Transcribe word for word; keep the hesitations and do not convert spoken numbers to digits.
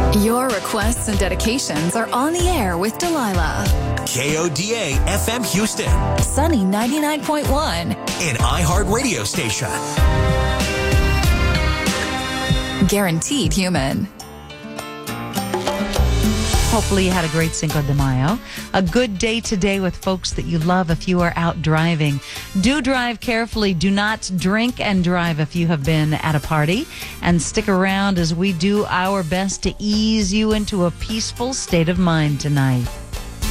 Your requests and dedications are on the air with Delilah. K O D A F M Houston. Sunny ninety-nine point one. An iHeart radio station. Guaranteed human. Hopefully you had a great Cinco de Mayo. A good day today with folks that you love if you are out driving. Do drive carefully. Do not drink and drive if you have been at a party. And stick around as we do our best to ease you into a peaceful state of mind tonight.